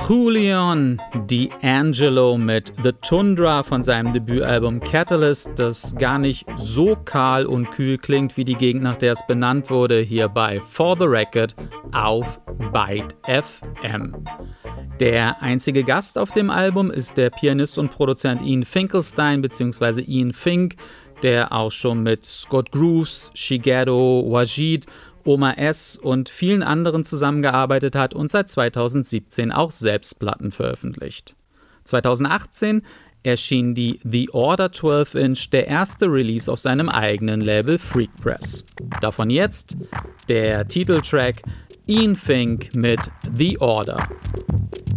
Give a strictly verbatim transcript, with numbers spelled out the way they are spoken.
Julian D'Angelo mit The Tundra von seinem Debütalbum Catalyst, das gar nicht so kahl und kühl klingt wie die Gegend, nach der es benannt wurde, hier bei For the Record auf Byte F M. Der einzige Gast auf dem Album ist der Pianist und Produzent Ian Finkelstein bzw. Ian Fink, der auch schon mit Scott Grooves, Shigeru Wajid, Oma S. und vielen anderen zusammengearbeitet hat und seit zweitausendsiebzehn auch selbst Platten veröffentlicht. zweitausendachtzehn erschien die The Order zwölf Inch, der erste Release auf seinem eigenen Label Freak Press. Davon jetzt der Titeltrack Ian Fink mit The Order.